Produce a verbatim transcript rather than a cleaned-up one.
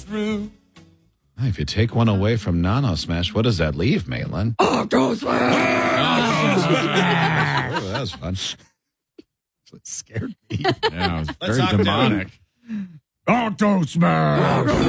through. If you take one away from Nano Smash, what does that leave, Maitland? Octo Smash! Oh, that was fun. It scared me. Yeah, it was Let's very talk to demonic. Octo Smash!